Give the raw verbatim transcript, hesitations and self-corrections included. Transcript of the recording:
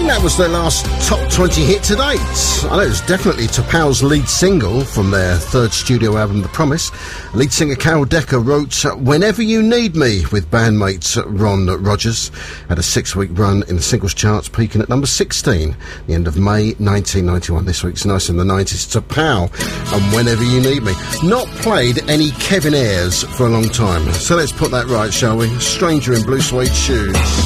think that was their last top twenty hit to date. I know it was definitely T'Pau's lead single from their third studio album, The Promise. Lead singer Carol Decker wrote Whenever You Need Me with bandmate Ron Rogers. Had a six-week run in the singles charts, peaking at number sixteen, the end of May nineteen ninety-one. This week's Nice in the nineties, T'Pau and Whenever You Need Me. Not played any Kevin Ayers for a long time, so let's put that right, shall we? Stranger in Blue Suede Shoes.